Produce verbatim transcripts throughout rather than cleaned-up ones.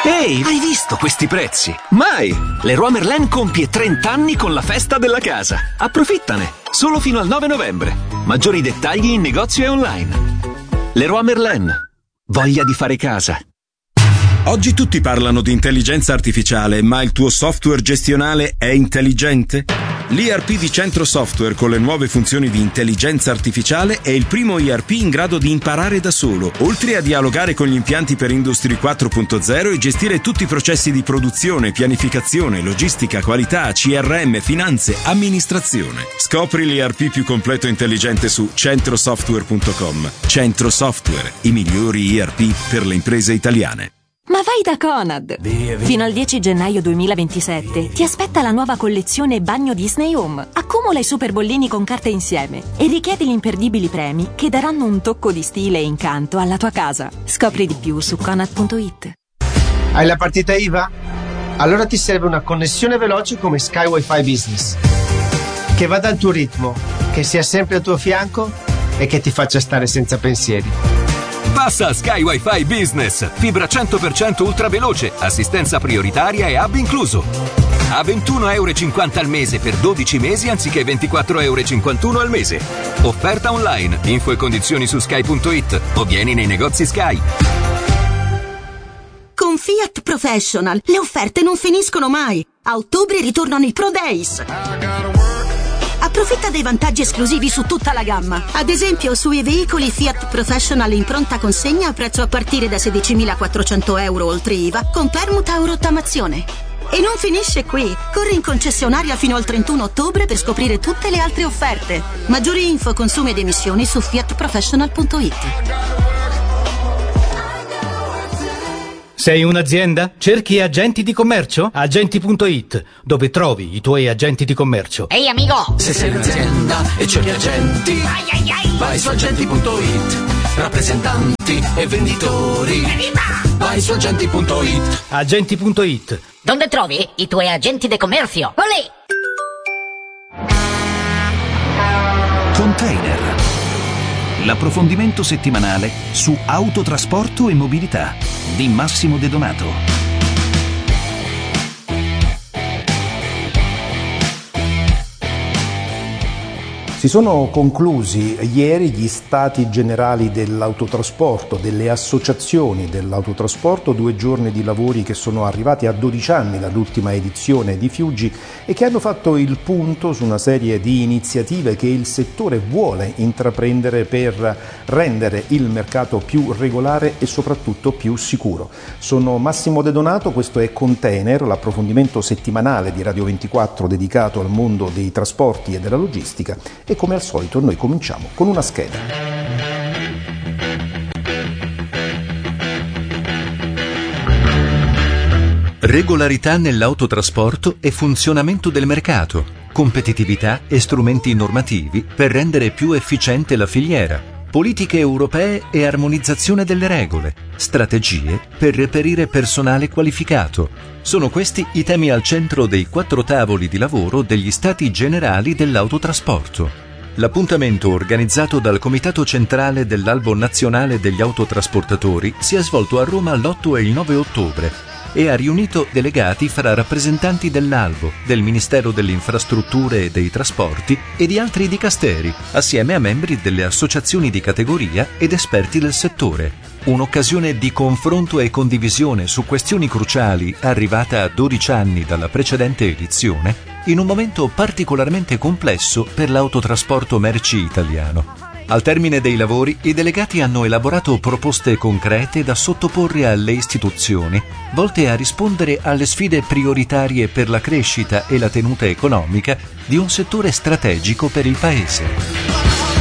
Ehi, hai visto questi prezzi? Mai! Leroy Merlin compie trenta anni con la festa della casa. Approfittane! Solo fino al nove novembre. Maggiori dettagli in negozio e online. Leroy Merlin. Voglia di fare casa. Oggi tutti parlano di intelligenza artificiale, ma il tuo software gestionale è intelligente? L'E R P di Centro Software con le nuove funzioni di intelligenza artificiale è il primo E R P in grado di imparare da solo, oltre a dialogare con gli impianti per Industry quattro punto zero e gestire tutti i processi di produzione, pianificazione, logistica, qualità, C R M, finanze, amministrazione. Scopri l'E R P più completo e intelligente su centrosoftware punto com. Centro Software, i migliori E R P per le imprese italiane. Ma vai da Conad! Via, via. Fino al dieci gennaio duemilaventisette ti aspetta la nuova collezione Bagno Disney Home. Accumula i super bollini con carte insieme e richiedi gli imperdibili premi che daranno un tocco di stile e incanto alla tua casa. Scopri di più su conad punto it. Hai la partita I V A? Allora ti serve una connessione veloce come Sky Wi-Fi Business, che vada al tuo ritmo, che sia sempre al tuo fianco e che ti faccia stare senza pensieri. Passa a Sky Wi-Fi Business, fibra cento per cento ultra veloce, assistenza prioritaria e hub incluso. A ventuno euro e cinquanta al mese per dodici mesi anziché ventiquattro euro e cinquantuno al mese. Offerta online, info e condizioni su sky punto it o vieni nei negozi Sky. Con Fiat Professional le offerte non finiscono mai. A ottobre ritornano i Pro Days. Approfitta dei vantaggi esclusivi su tutta la gamma. Ad esempio sui veicoli Fiat Professional in pronta consegna a prezzo a partire da sedicimilaquattrocento euro oltre I V A con permuta o rottamazione. E non finisce qui. Corri in concessionaria fino al trentuno ottobre per scoprire tutte le altre offerte. Maggiori info, consumo ed emissioni su fiat professional punto it. Sei un'azienda? Cerchi agenti di commercio? Agenti punto it, dove trovi i tuoi agenti di commercio. Ehi amico! Se sei un'azienda e cerchi agenti, ai, ai, ai. vai su agenti punto it. Rappresentanti e venditori, Evviva! vai su agenti punto it. Agenti punto it. Dove trovi i tuoi agenti di commercio? Olè! Container. L'approfondimento settimanale su autotrasporto e mobilità di Massimo De Donato. Si sono conclusi ieri gli stati generali dell'autotrasporto, delle associazioni dell'autotrasporto, due giorni di lavori che sono arrivati a dodici anni dall'ultima edizione di Fiuggi e che hanno fatto il punto su una serie di iniziative che il settore vuole intraprendere per rendere il mercato più regolare e soprattutto più sicuro. Sono Massimo De Donato, questo è Container, l'approfondimento settimanale di Radio ventiquattro dedicato al mondo dei trasporti e della logistica. E come al solito noi cominciamo con una scheda. Regolarità nell'autotrasporto e funzionamento del mercato, competitività e strumenti normativi per rendere più efficiente la filiera, politiche europee e armonizzazione delle regole, strategie per reperire personale qualificato. Sono questi i temi al centro dei quattro tavoli di lavoro degli Stati Generali dell'Autotrasporto. L'appuntamento organizzato dal Comitato Centrale dell'Albo Nazionale degli Autotrasportatori si è svolto a Roma l'otto e il nove ottobre e ha riunito delegati fra rappresentanti dell'Albo, del Ministero delle Infrastrutture e dei Trasporti e di altri dicasteri, assieme a membri delle associazioni di categoria ed esperti del settore. Un'occasione di confronto e condivisione su questioni cruciali arrivata a dodici anni dalla precedente edizione, in un momento particolarmente complesso per l'autotrasporto merci italiano. Al termine dei lavori, i delegati hanno elaborato proposte concrete da sottoporre alle istituzioni, volte a rispondere alle sfide prioritarie per la crescita e la tenuta economica di un settore strategico per il Paese.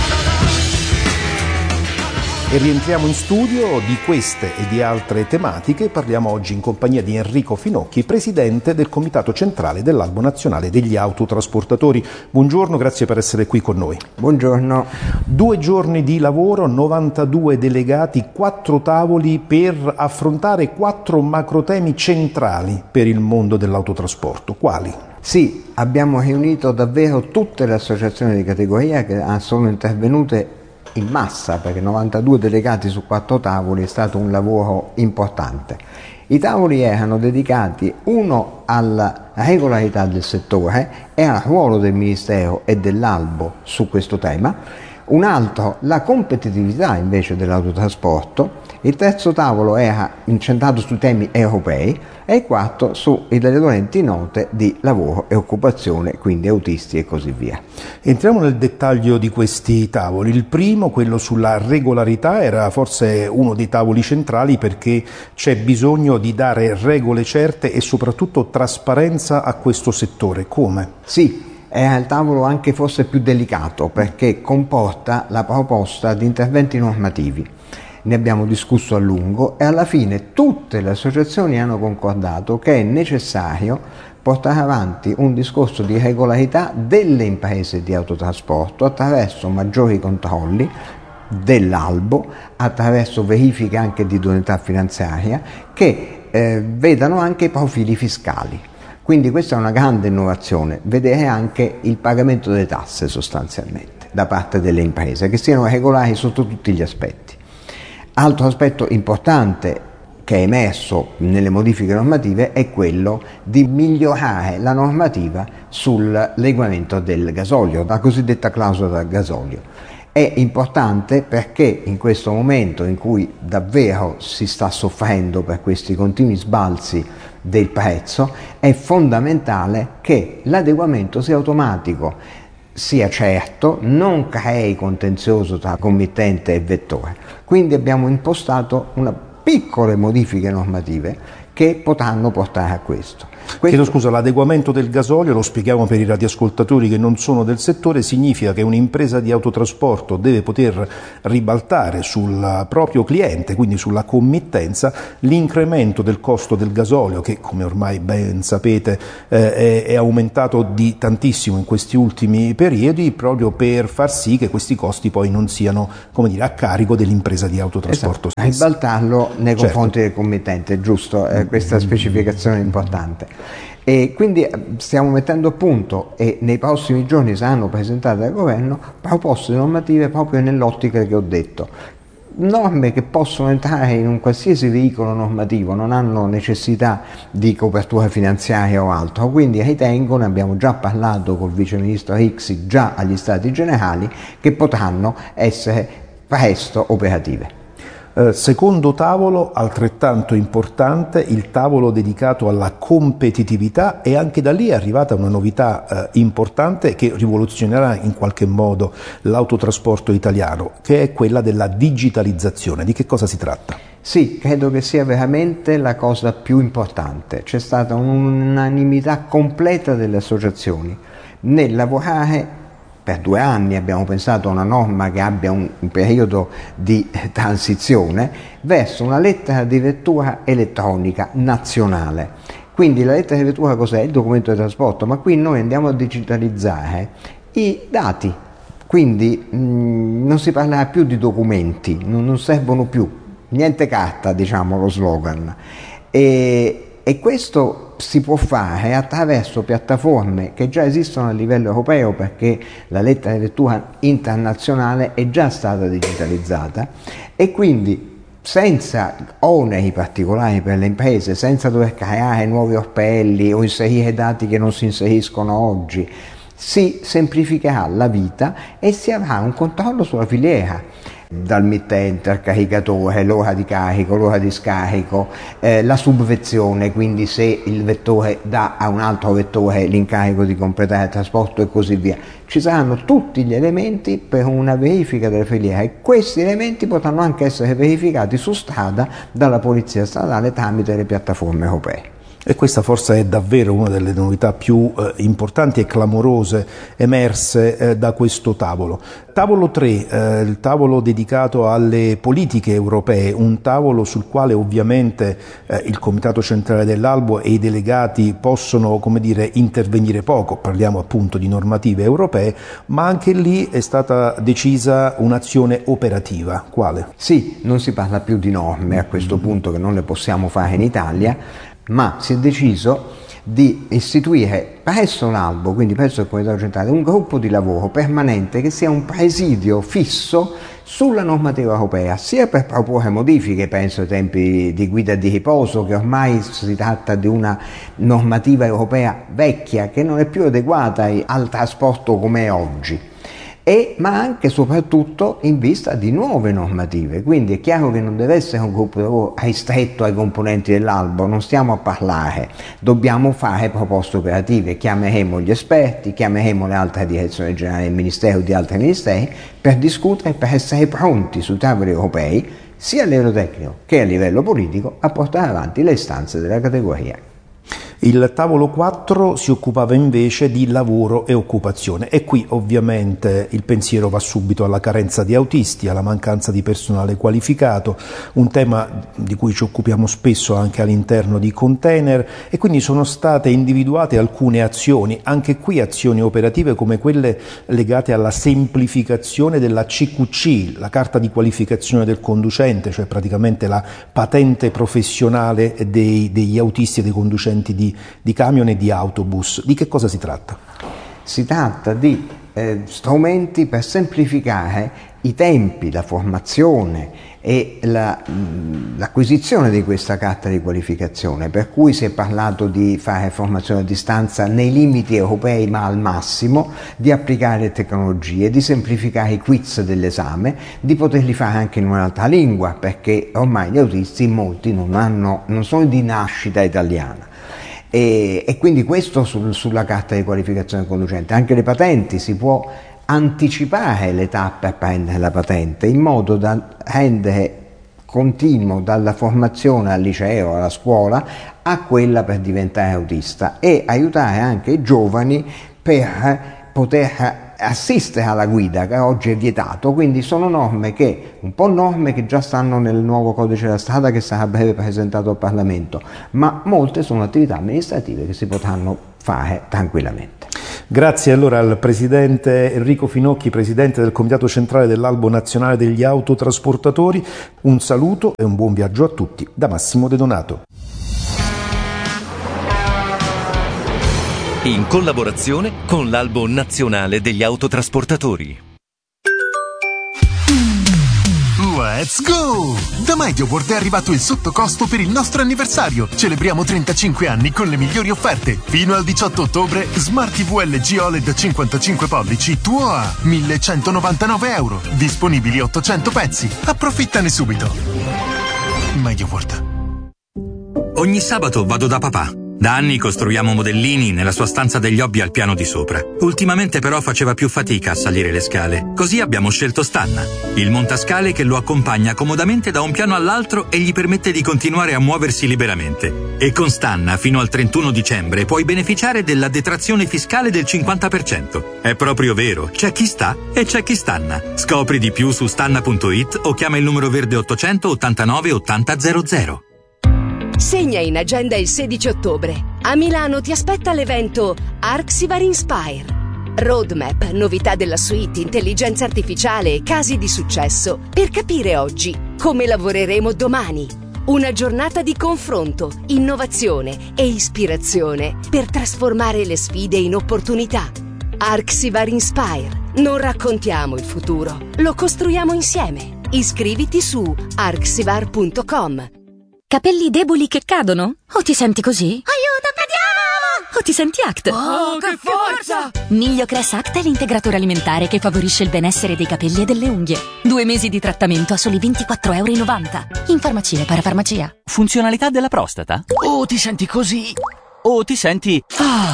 E rientriamo in studio di queste e di altre tematiche. Parliamo oggi in compagnia di Enrico Finocchi, presidente del Comitato Centrale dell'Albo Nazionale degli Autotrasportatori. Buongiorno, grazie per essere qui con noi. Buongiorno. Due giorni di lavoro, novantadue delegati, quattro tavoli per affrontare quattro macrotemi centrali per il mondo dell'autotrasporto. Quali? Sì, abbiamo riunito davvero tutte le associazioni di categoria che sono intervenute in massa, perché novantadue delegati su quattro tavoli è stato un lavoro importante. I tavoli erano dedicati uno alla regolarità del settore e al ruolo del Ministero e dell'Albo su questo tema, un altro la competitività invece dell'autotrasporto, il terzo tavolo era incentrato sui temi europei e il quarto sulle dolenti note di lavoro e occupazione, quindi autisti e così via. Entriamo nel dettaglio di questi tavoli. Il primo, quello sulla regolarità, era forse uno dei tavoli centrali perché c'è bisogno di dare regole certe e soprattutto trasparenza a questo settore. Come? Sì. È il tavolo anche forse più delicato perché comporta la proposta di interventi normativi. Ne abbiamo discusso a lungo e alla fine tutte le associazioni hanno concordato che è necessario portare avanti un discorso di regolarità delle imprese di autotrasporto attraverso maggiori controlli dell'Albo, attraverso verifiche anche di idoneità finanziaria che eh, vedano anche i profili fiscali. Quindi questa è una grande innovazione, vedere anche il pagamento delle tasse sostanzialmente da parte delle imprese, che siano regolari sotto tutti gli aspetti. Altro aspetto importante che è emerso nelle modifiche normative è quello di migliorare la normativa sul regolamento del gasolio, la cosiddetta clausola del gasolio. È importante perché in questo momento in cui davvero si sta soffrendo per questi continui sbalzi del prezzo, è fondamentale che l'adeguamento sia automatico, sia certo, non crei contenzioso tra committente e vettore. Quindi abbiamo impostato una piccole modifiche normative che potranno portare a questo. questo. Chiedo scusa, l'adeguamento del gasolio, lo spieghiamo per i radioascoltatori che non sono del settore, significa che un'impresa di autotrasporto deve poter ribaltare sul proprio cliente, quindi sulla committenza, l'incremento del costo del gasolio che, come ormai ben sapete, eh, è, è aumentato di tantissimo in questi ultimi periodi, proprio per far sì che questi costi poi non siano, come dire, a carico dell'impresa di autotrasporto. Esatto. Ribaltarlo nei certo. confronti del committente, giusto? Eh, questa specificazione è importante. E quindi stiamo mettendo a punto e nei prossimi giorni saranno presentate dal governo proposte normative proprio nell'ottica che ho detto. Norme che possono entrare in un qualsiasi veicolo normativo, non hanno necessità di copertura finanziaria o altro, quindi ritengo, ne abbiamo già parlato col vice ministro Rixi già agli Stati Generali, che potranno essere presto operative. Eh, secondo tavolo, altrettanto importante, il tavolo dedicato alla competitività, e anche da lì è arrivata una novità eh, importante che rivoluzionerà in qualche modo l'autotrasporto italiano, che è quella della digitalizzazione. Di che cosa si tratta? Sì, credo che sia veramente la cosa più importante. C'è stata un'unanimità completa delle associazioni nel lavorare. Per due anni abbiamo pensato a una norma che abbia un, un periodo di transizione verso una lettera di vettura elettronica nazionale. Quindi la lettera di vettura cos'è? Il documento di trasporto, ma qui noi andiamo a digitalizzare i dati, quindi mh, non si parlerà più di documenti, non, non servono più, niente carta, diciamo lo slogan. E, e questo si può fare attraverso piattaforme che già esistono a livello europeo, perché la lettera di vettura internazionale è già stata digitalizzata, e quindi senza oneri particolari per le imprese, senza dover creare nuovi orpelli o inserire dati che non si inseriscono oggi, si semplificherà la vita e si avrà un controllo sulla filiera, dal mittente al caricatore, l'ora di carico, l'ora di scarico, eh, la subvezione, quindi se il vettore dà a un altro vettore l'incarico di completare il trasporto e così via. Ci saranno tutti gli elementi per una verifica della filiera, e questi elementi potranno anche essere verificati su strada dalla polizia stradale tramite le piattaforme europee. E questa forse è davvero una delle novità più eh, importanti e clamorose emerse eh, da questo tavolo. Tavolo tre, eh, il tavolo dedicato alle politiche europee, un tavolo sul quale ovviamente eh, il Comitato Centrale dell'Albo e i delegati possono, come dire, intervenire poco, parliamo appunto di normative europee, ma anche lì è stata decisa un'azione operativa. Quale? Sì, non si parla più di norme a questo punto, che non le possiamo fare in Italia, ma si è deciso di istituire presso l'Albo, quindi presso il Comitato Centrale, un gruppo di lavoro permanente che sia un presidio fisso sulla normativa europea, sia per proporre modifiche, penso ai tempi di guida di riposo, che ormai si tratta di una normativa europea vecchia che non è più adeguata al trasporto come è oggi, e, ma anche e soprattutto in vista di nuove normative. Quindi è chiaro che non deve essere un gruppo di lavoro ristretto ai componenti dell'Albo, non stiamo a parlare, dobbiamo fare proposte operative, chiameremo gli esperti, chiameremo le altre direzioni generali del Ministero e di altri ministeri per discutere, per essere pronti sui tavoli europei, sia a livello tecnico che a livello politico, a portare avanti le istanze della categoria. Il tavolo quattro si occupava invece di lavoro e occupazione, e qui ovviamente il pensiero va subito alla carenza di autisti, alla mancanza di personale qualificato, un tema di cui ci occupiamo spesso anche all'interno di Container, e quindi sono state individuate alcune azioni, anche qui azioni operative come quelle legate alla semplificazione della C Q C, la carta di qualificazione del conducente, cioè praticamente la patente professionale dei, degli autisti e dei conducenti di di camion e di autobus. Di che cosa si tratta? Si tratta di eh, strumenti per semplificare i tempi, la formazione e la, mh, l'acquisizione di questa carta di qualificazione, per cui si è parlato di fare formazione a distanza nei limiti europei ma al massimo, di applicare le tecnologie, di semplificare i quiz dell'esame, di poterli fare anche in un'altra lingua, perché ormai gli autisti molti non, hanno, non sono di nascita italiana. E, e quindi questo sul, sulla carta di qualificazione del conducente. Anche le patenti, si può anticipare l'età per prendere la patente in modo da rendere continuo dalla formazione al liceo, alla scuola, a quella per diventare autista, e aiutare anche i giovani per poter assistere alla guida, che oggi è vietato. Quindi sono norme che, un po' norme che già stanno nel nuovo codice della strada che sarà a breve presentato al Parlamento, ma molte sono attività amministrative che si potranno fare tranquillamente. Grazie allora al Presidente Enrico Finocchi, Presidente del Comitato Centrale dell'Albo Nazionale degli Autotrasportatori. Un saluto e un buon viaggio a tutti da Massimo De Donato. In collaborazione con l'Albo Nazionale degli Autotrasportatori. Let's go! Da MediaWorld è arrivato il sottocosto per il nostro anniversario. Celebriamo trentacinque anni con le migliori offerte. Fino al diciotto ottobre, Smart T V L G O L E D cinquantacinque pollici tuo a millecentonovantanove euro. Disponibili ottocento pezzi. Approfittane subito. MediaWorld. Ogni sabato vado da papà. Da anni costruiamo modellini nella sua stanza degli hobby al piano di sopra. Ultimamente però faceva più fatica a salire le scale. Così abbiamo scelto Stanna, il montascale che lo accompagna comodamente da un piano all'altro e gli permette di continuare a muoversi liberamente. E con Stanna fino al trentuno dicembre puoi beneficiare della detrazione fiscale del cinquanta per cento. È proprio vero, c'è chi sta e c'è chi stanna. Scopri di più su stanna punto it o chiama il numero verde ottocento ottantanove ottanta zero zero. Segna in agenda il sedici ottobre. A Milano ti aspetta l'evento Arxivar Inspire. Roadmap, novità della suite, intelligenza artificiale e casi di successo per capire oggi come lavoreremo domani. Una giornata di confronto, innovazione e ispirazione per trasformare le sfide in opportunità. Arxivar Inspire. Non raccontiamo il futuro, lo costruiamo insieme. Iscriviti su arxivar punto com. Capelli deboli che cadono? O ti senti così? Aiuto, cadiamo! O ti senti Act? Oh, che forza! Migliocress Act è l'integratore alimentare che favorisce il benessere dei capelli e delle unghie. Due mesi di trattamento a soli ventiquattro e novanta euro. In farmacia e parafarmacia. Funzionalità della prostata? O ti senti così? O ti senti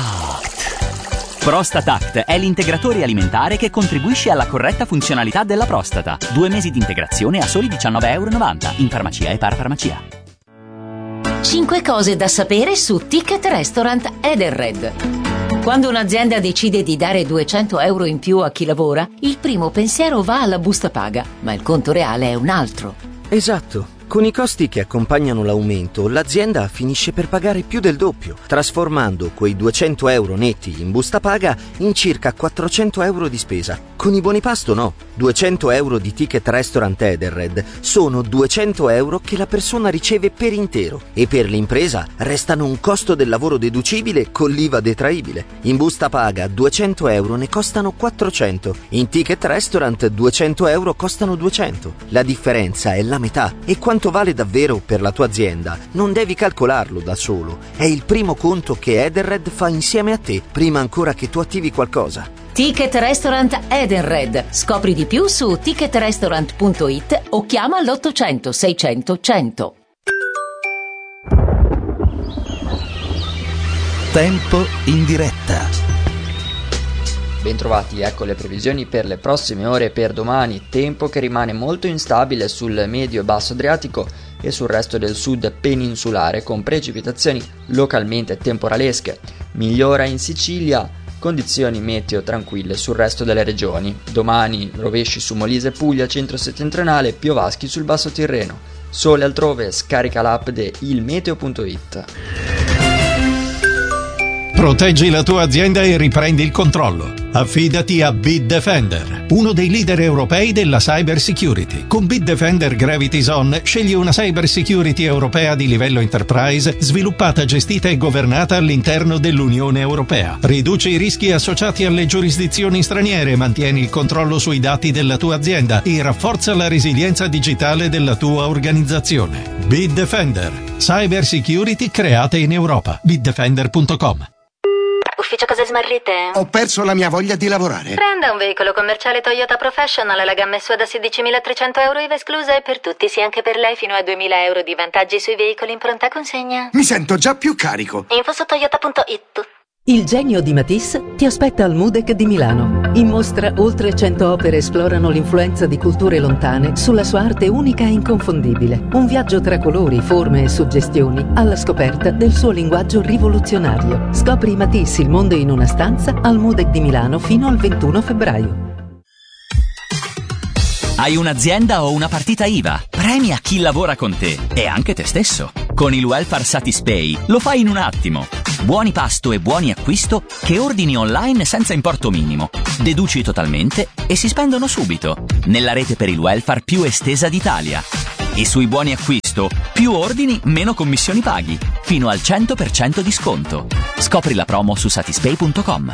Act? Prostate Act è l'integratore alimentare che contribuisce alla corretta funzionalità della prostata. Due mesi di integrazione a soli diciannove e novanta euro. In farmacia e parafarmacia. cinque cose da sapere su Ticket Restaurant Edenred. Quando un'azienda decide di dare duecento euro in più a chi lavora, il primo pensiero va alla busta paga, ma il conto reale è un altro. Esatto. Con i costi che accompagnano l'aumento, l'azienda finisce per pagare più del doppio, trasformando quei duecento euro netti in busta paga in circa quattrocento euro di spesa. Con i buoni pasto no, duecento euro di ticket restaurant Edenred sono duecento euro che la persona riceve per intero e per l'impresa restano un costo del lavoro deducibile con l'I V A detraibile. In busta paga duecento euro ne costano quattrocento, in ticket restaurant duecento euro costano duecento. La differenza è la metà e quanto vale davvero per la tua azienda non devi calcolarlo da solo, è il primo conto che Edenred fa insieme a te prima ancora che tu attivi qualcosa. Ticket Restaurant Edenred. Scopri di più su ticket restaurant punto it o chiama l'ottocento seicento cento. Tempo in diretta. Bentrovati, ecco le previsioni per le prossime ore e per domani. Tempo che rimane molto instabile sul medio e basso Adriatico e sul resto del sud peninsulare, con precipitazioni localmente temporalesche. Migliora in Sicilia, condizioni meteo tranquille sul resto delle regioni. Domani rovesci su Molise e Puglia centro-settentrionale, piovaschi sul basso Tirreno. Sole altrove, scarica l'app di il meteo punto it. Proteggi la tua azienda e riprendi il controllo. Affidati a Bitdefender, uno dei leader europei della cyber security. Con Bitdefender Gravity Zone scegli una cyber security europea di livello enterprise, sviluppata, gestita e governata all'interno dell'Unione Europea. Riduci i rischi associati alle giurisdizioni straniere, mantieni il controllo sui dati della tua azienda e rafforza la resilienza digitale della tua organizzazione. Bitdefender, cyber security creata in Europa. bitdefender punto com. Ufficio cose smarrite? Ho perso la mia voglia di lavorare. Prenda un veicolo commerciale Toyota Professional, la gamma S U A da sedicimilatrecento euro I V A esclusa e per tutti, sì anche per lei, fino a duemila euro di vantaggi sui veicoli in pronta consegna. Mi sento già più carico. Info su toyota punto it. Il genio di Matisse ti aspetta al MUDEC di Milano. In mostra oltre cento opere esplorano l'influenza di culture lontane sulla sua arte unica e inconfondibile. Un viaggio tra colori, forme e suggestioni alla scoperta del suo linguaggio rivoluzionario. Scopri Matisse, il mondo in una stanza, al MUDEC di Milano fino al ventuno febbraio. Hai un'azienda o una partita I V A? Premia chi lavora con te e anche te stesso. Con il Welfare Satispay lo fai in un attimo. Buoni pasto e buoni acquisto che ordini online senza importo minimo. Deduci totalmente e si spendono subito. Nella rete per il welfare più estesa d'Italia. E sui buoni acquisto, più ordini, meno commissioni paghi. Fino al cento per cento di sconto. Scopri la promo su satispay punto com.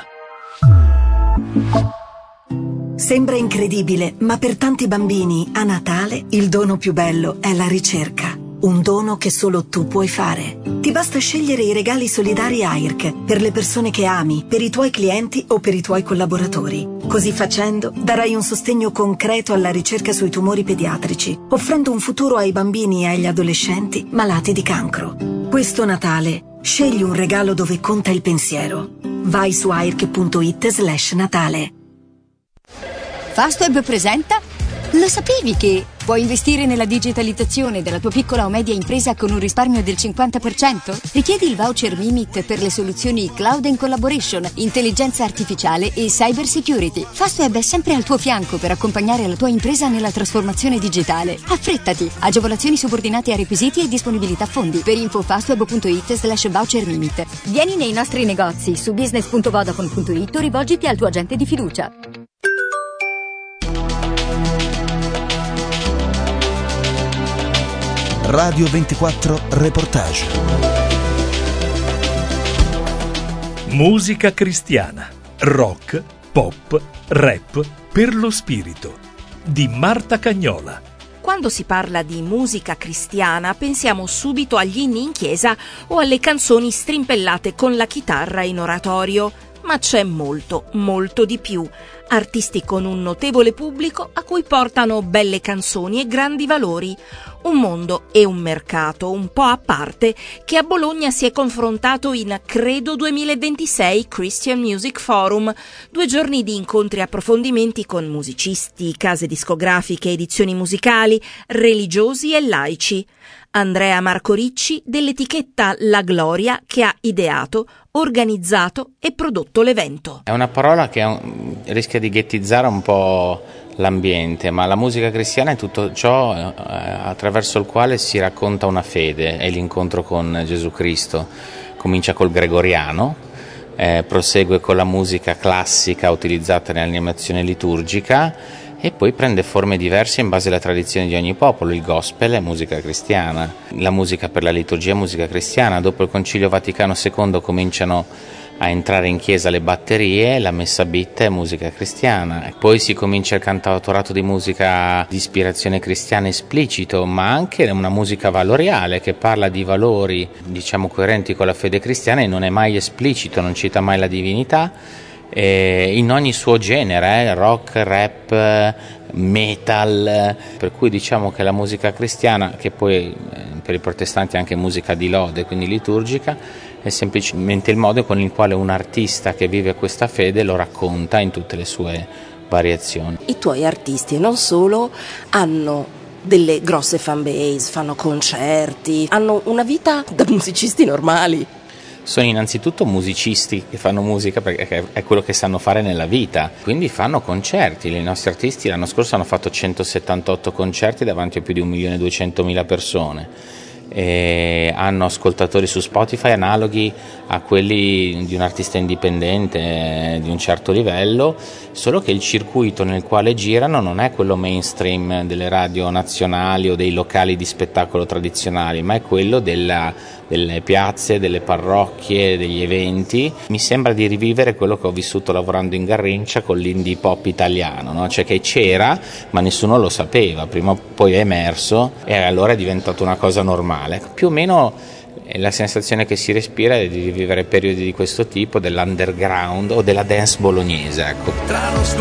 Sembra incredibile, ma per tanti bambini a Natale il dono più bello è la ricerca. Un dono che solo tu puoi fare. Ti basta scegliere i regali solidari A I R C per le persone che ami, per i tuoi clienti o per i tuoi collaboratori. Così facendo darai un sostegno concreto alla ricerca sui tumori pediatrici, offrendo un futuro ai bambini e agli adolescenti malati di cancro. Questo Natale scegli un regalo dove conta il pensiero. Vai su airc punto it slash Natale. Fastweb presenta. Lo sapevi che puoi investire nella digitalizzazione della tua piccola o media impresa con un risparmio del cinquanta per cento? Richiedi il voucher Mimit per le soluzioni Cloud and Collaboration, intelligenza artificiale e cyber security. Fastweb è sempre al tuo fianco per accompagnare la tua impresa nella trasformazione digitale. Affrettati! Agevolazioni subordinate a requisiti e disponibilità fondi. Per info fastweb punto it slash voucher Mimit. Vieni nei nostri negozi su business punto vodafone punto it o rivolgiti al tuo agente di fiducia. Radio ventiquattro Reportage. Musica cristiana, rock, pop, rap per lo spirito di Marta Cagnola. Quando si parla di musica cristiana pensiamo subito agli inni in chiesa o alle canzoni strimpellate con la chitarra in oratorio. Ma c'è molto, molto di più. Artisti con un notevole pubblico a cui portano belle canzoni e grandi valori. Un mondo e un mercato un po' a parte che a Bologna si è confrontato in Credo duemilaventisei Christian Music Forum, due giorni di incontri e approfondimenti con musicisti, case discografiche, edizioni musicali, religiosi e laici. Andrea Marco Ricci dell'etichetta La Gloria che ha ideato, organizzato e prodotto l'evento. È una parola che è un, rischia di ghettizzare un po' l'ambiente, ma la musica cristiana è tutto ciò eh, attraverso il quale si racconta una fede, è l'incontro con Gesù Cristo. Comincia col gregoriano, eh, prosegue con la musica classica utilizzata nell'animazione liturgica e poi prende forme diverse in base alla tradizione di ogni popolo. Il gospel è musica cristiana, la musica per la liturgia è musica cristiana. Dopo il Concilio Vaticano secondo cominciano a entrare in chiesa le batterie, la messa beat è musica cristiana, e poi si comincia il cantautorato di musica di ispirazione cristiana esplicito, ma anche una musica valoriale che parla di valori, diciamo, coerenti con la fede cristiana e non è mai esplicito, non cita mai la divinità, eh, in ogni suo genere, eh, rock, rap, metal, per cui diciamo che la musica cristiana, che poi eh, per i protestanti è anche musica di lode, quindi liturgica, è semplicemente il modo con il quale un artista che vive questa fede lo racconta in tutte le sue variazioni. I tuoi artisti, non solo, hanno delle grosse fan base, fanno concerti, hanno una vita da musicisti normali. Sono innanzitutto musicisti che fanno musica perché è quello che sanno fare nella vita, quindi fanno concerti. I nostri artisti l'anno scorso hanno fatto centosettantotto concerti davanti a più di un milione e duecentomila persone. E hanno ascoltatori su Spotify analoghi a quelli di un artista indipendente di un certo livello, solo che il circuito nel quale girano non è quello mainstream delle radio nazionali o dei locali di spettacolo tradizionali, ma è quello della, delle piazze, delle parrocchie, degli eventi. Mi sembra di rivivere quello che ho vissuto lavorando in Garrincia con l'indie pop italiano, no? Cioè che c'era ma nessuno lo sapeva, prima o poi è emerso e allora è diventato una cosa normale. Più o meno la sensazione che si respira è di vivere periodi di questo tipo, dell'underground o della dance bolognese, ecco.